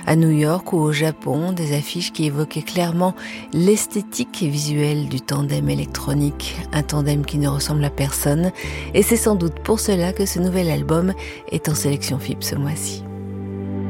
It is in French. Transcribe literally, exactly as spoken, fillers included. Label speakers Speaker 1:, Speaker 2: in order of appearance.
Speaker 1: À New York ou au Japon, des affiches qui évoquaient clairement l'esthétique visuelle du tandem électronique, un tandem qui ne ressemble à personne, et c'est sans doute pour cela que ce nouvel album est en sélection F I B ce mois-ci.